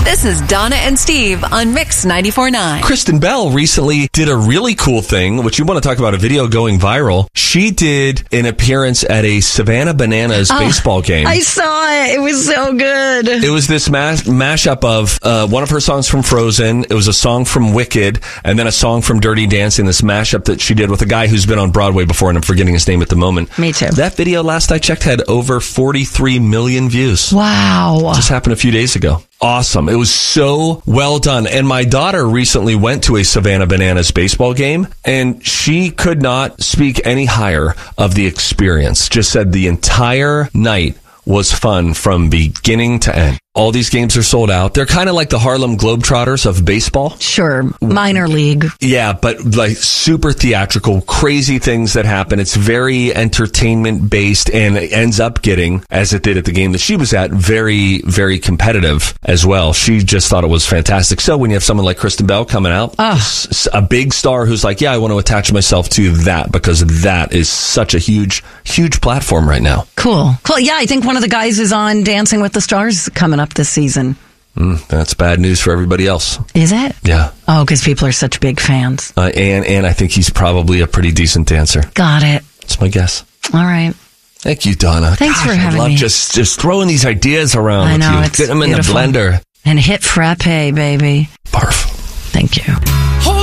This is Donna and Steve on Mix 94.9. Kristen Bell recently did a really cool thing, which you want to talk about a video going viral. She did an appearance at a Savannah Bananas baseball game. I saw it. It was so good. It was this mashup of one of her songs from Frozen. It was a song from Wicked, and then a song from Dirty Dancing, this mashup that she did with a guy who's been on Broadway before, and I'm forgetting his name at the moment. Me too. That video, last I checked, had over 43 million views. Wow. Just happened a few days ago. Awesome. It was so well done. And my daughter recently went to a Savannah Bananas baseball game, and she could not speak any higher of the experience. Just said the entire night was fun from beginning to end. All these games are sold out. They're kind of like the Harlem Globetrotters of baseball. Sure. Minor league. Yeah, but like super theatrical, crazy things that happen. It's very entertainment based, and it ends up getting, as it did at the game that she was at, very, very competitive as well. She just thought it was fantastic. So when you have someone like Kristen Bell coming out, a big star who's like, yeah, I want to attach myself to that because that is such a huge, huge platform right now. Cool. Yeah, I think one of the guys is on Dancing with the Stars coming up this season. That's bad news for everybody else. Is it? Yeah. Oh, because people are such big fans. And I think he's probably a pretty decent dancer. Got it. That's my guess. All right. Thank you, Donna. Thanks for having me. I love just throwing these ideas around I know, with you. it's Get them beautiful. in the blender. And hit frappe, baby. Barf. Thank you.